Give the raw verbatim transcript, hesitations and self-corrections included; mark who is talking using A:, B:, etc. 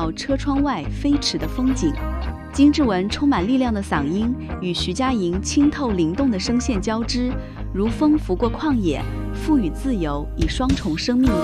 A: 到车窗外飞驰的风景。金志文充满力量的嗓音与徐佳莹清透灵动的声线交织，如风拂过旷野，赋予自由以双重生命力。